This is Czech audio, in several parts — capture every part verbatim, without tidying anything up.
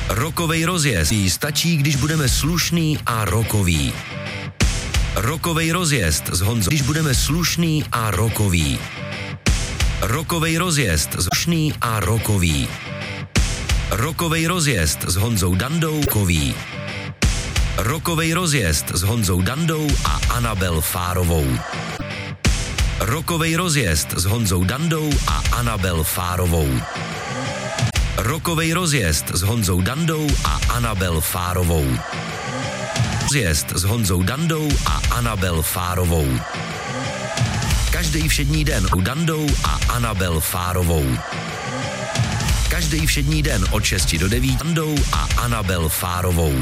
Rokovej rozjezd. Stačí, když budeme slušný a rokový. Rokovej rozjezd s Honzou. Když budeme slušný a rokový. Rokovej rozjezd slušný a rokový. Rokovej rozjezd s Honzou Dandou kový. Rokovej rozjezd s Honzou Dandou a Anabel Fárovou. Rokovej rozjezd s Honzou Dandou a Anabel Fárovou. Rokovej rozjezd s Honzou Dandou a Anabel Fárovou. Rozjezd s Honzou Dandou a Anabel Fárovou. Každý všední den u Dandou a Anabel Fárovou. Každý všední den od šesti do devíti Dandou a Anabel Fárovou.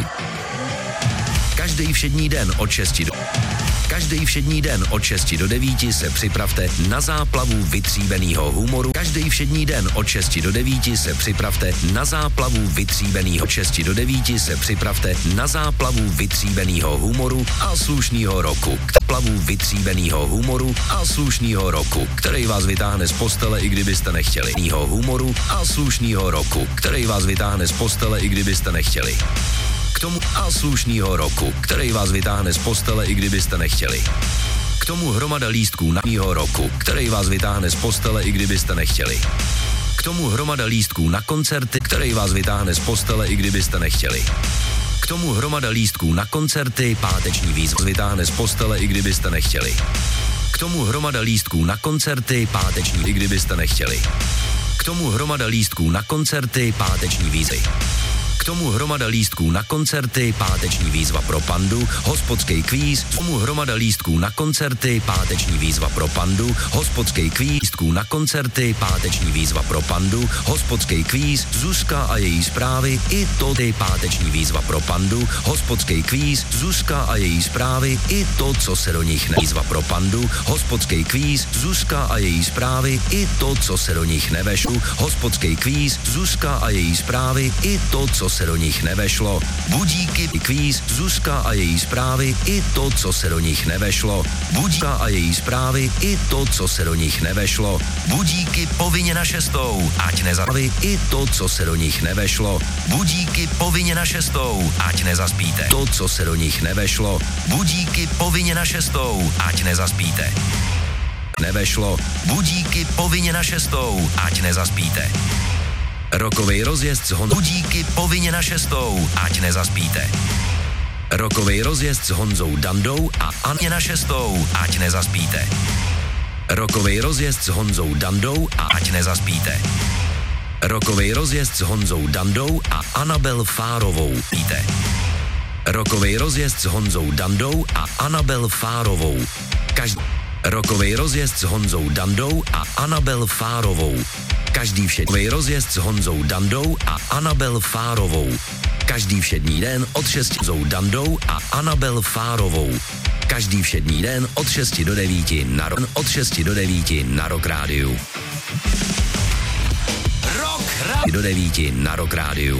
Každý všední den od šesti do... Každý všední den od šesti do devíti se připravte na záplavu vytříbenýho humoru. Každý všední den od šesti do devíti se připravte na záplavu vytříbenýho. Od šesti do devíti se připravte na záplavu vytříbenýho humoru a slušnýho roku. K plavu vytříbenýho humoru a slušnýho roku, který vás vytáhne z postele, i kdybyste nechtěli. Humoru a slušnýho roku, který vás vytáhne z postele, i kdybyste nechtěli. K tomu a slušnýho roku, který vás vytáhne z postele, i kdybyste nechtěli. K tomu hromada lístků na nýho roku, který vás vytáhne z postele, i kdybyste nechtěli. K tomu hromada lístků na koncerty, který vás vytáhne z postele, i kdybyste nechtěli. K tomu hromada lístků na koncerty, páteční výzva vytáhne z postele, i kdybyste nechtěli. K tomu hromada lístků na koncerty, páteční, i kdybyste nechtěli. K tomu hromada lístků na koncerty, páteční výzvy. K tomu hromada lístků na koncerty, páteční výzva pro Pandu, hospodský kvíz, k tomu hromada lístků na koncerty, páteční výzva pro Pandu, hospodský kvíz, lístků na koncerty, páteční výzva pro Pandu, hospodský kvíz, Zuzka a její zprávy, i to ty páteční výzva pro Pandu, hospodský kvíz, Zuzka a její zprávy, i to, co se do nich ne... Výzva pro Pandu, hospodský kvíz, Zuzka a její zprávy, i to, co se do nich nevešlo, hospodský kvíz, Zuzka a její zprávy, i to, co se do nich nevešlo. Budíky, kvíz, Zuzka a její zprávy, i to, co se do nich nevešlo. Budíka a její zprávy, i to, co se do nich nevešlo. Budíky povinně na šestou, ať nezaspí, i to, co se do nich nevešlo. Budíky povinně na šestou, ať nezaspíte. To, co se do nich nevešlo. Budíky povinně na šestou, ať nezaspíte. Nevešlo. Budíky povinně na šestou, ať nezaspíte. Rokovej rozjezd s Honzou. Budíky povinně na šestou, ať nezaspíte. Rokovej rozjezd s Honzou Dandou a Aně na šestou, ať nezaspíte. Rokovej rozjezd s Honzou Dandou a ať nezaspíte. Rokovej rozjezd s Honzou Dandou a Anabel Fárovou. Víte. Rokovej rozjezd s Honzou Dandou a Anabel Fárovou. Každý. Rokovej rozjezd s Honzou Dandou a Anabel Fárovou. Každý všední rozjezd s Honzou Dandou a Anabel Fárovou. Každý všední den od šesti s Honzou Dandou a Anabel Fárovou. Každý všední den od šesti do devíti na ro- od šesti do devíti na Rock Rádiu. Rock Rádiu. Do devíti na Rock Rádiu.